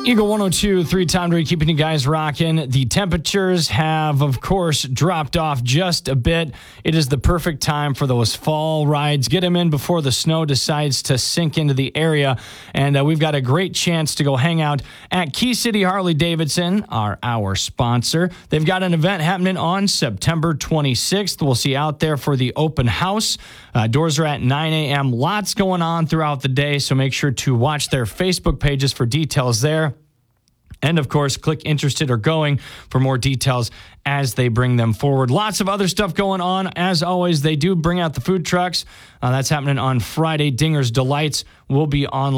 Eagle 102, Tom Dre, keeping you guys rocking. The temperatures have, of course, dropped off just a bit. It is the perfect time for those fall rides. Get them in before the snow decides to sink into the area. And we've got a great chance to go hang out at Key City Harley-Davidson, our sponsor. They've got an event happening on September 26th. We'll see you out there for the open house. Doors are at 9 a.m. Lots going on throughout the day, so make sure to watch their Facebook pages for details there. And, of course, click interested or going for more details as they bring them forward. Lots of other stuff going on. As always, they do bring out the food trucks. That's happening on Friday. Dinger's Delights will be on